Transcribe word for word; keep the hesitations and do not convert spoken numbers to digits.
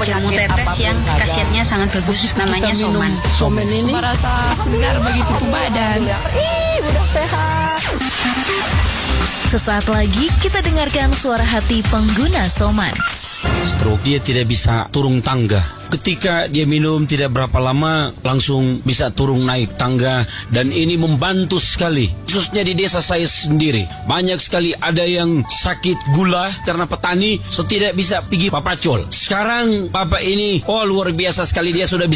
jamu tetes yang khasiatnya sangat bagus, namanya Soman. Soman ini merasa segar begitu tuh badan. Ih, udah sehat. Sesaat lagi kita dengarkan suara hati pengguna Soman. Stroke dia tidak bisa turun tangga. Ketika dia minum tidak berapa lama langsung bisa turun naik tangga, dan ini membantu sekali. Khususnya di desa saya sendiri banyak sekali ada yang sakit gula karena petani, so tidak bisa pergi papacol. Sekarang bapak ini oh luar biasa sekali, dia sudah bisa